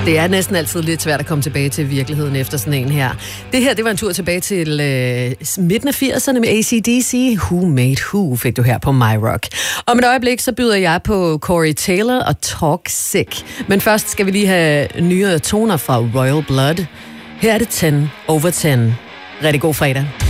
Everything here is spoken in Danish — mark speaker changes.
Speaker 1: Det er næsten altid lidt svært at komme tilbage til virkeligheden efter sådan en her. Det her, det var en tur tilbage til midten af 80'erne med AC/DC. Who Made Who fik du her på My Rock. Om et øjeblik, så byder jeg på Corey Taylor og Talk Sick. Men først skal vi lige have nyere toner fra Royal Blood. Her er det 10 over 10. Rigtig god fredag.